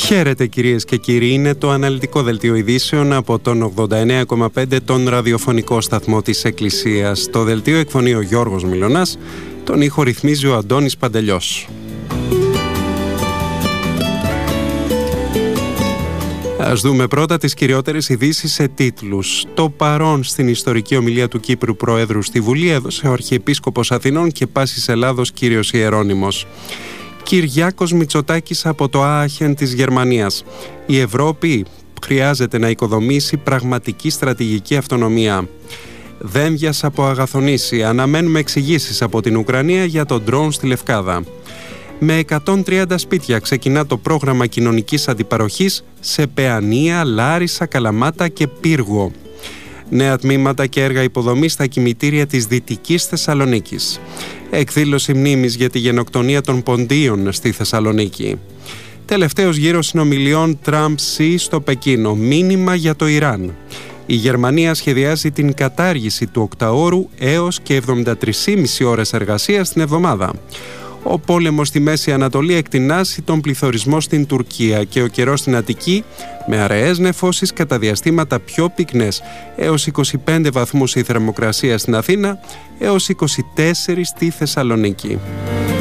Χαίρετε κυρίες και κύριοι, είναι το αναλυτικό δελτίο ειδήσεων από τον 89,5 τον ραδιοφωνικό σταθμό της Εκκλησίας. Το δελτίο εκφωνεί ο Γιώργος Μιλωνάς, τον ήχο ρυθμίζει ο Αντώνης Παντελιός. Ας δούμε πρώτα τις κυριότερες ειδήσεις σε τίτλους. Το παρόν στην ιστορική ομιλία του Κύπρου Προέδρου στη Βουλή έδωσε ο Αρχιεπίσκοπος Αθηνών και Πάσης Ελλάδος κύριος Ιερώνυμος. Κυριάκος Μητσοτάκης από το Άαχεν της Γερμανίας. Η Ευρώπη χρειάζεται να οικοδομήσει πραγματική στρατηγική αυτονομία. Δένδιας από Αγαθονήσι. Αναμένουμε εξηγήσεις από την Ουκρανία για τον ντρόουν στη Λευκάδα. Με 130 σπίτια ξεκινά το πρόγραμμα κοινωνικής αντιπαροχής σε Παιανία, Λάρισα, Καλαμάτα και Πύργο. Νέα τμήματα και έργα υποδομής στα κημητήρια της Δυτικής Θεσσαλονίκης. Εκδήλωση μνήμης για τη γενοκτονία των Ποντίων στη Θεσσαλονίκη. Τελευταίος γύρος συνομιλιών Τραμπ-Σι στο Πεκίνο. Μήνυμα για το Ιράν. Η Γερμανία σχεδιάζει την κατάργηση του οκταώρου έως και 73,5 ώρες εργασίας την εβδομάδα. Ο πόλεμος στη Μέση Ανατολή εκτινάσει τον πληθωρισμό στην Τουρκία και ο καιρός στην Αττική με αραιές νεφώσεις κατά διαστήματα πιο πυκνές, έως 25 βαθμούς η θερμοκρασία στην Αθήνα, έως 24 στη Θεσσαλονίκη.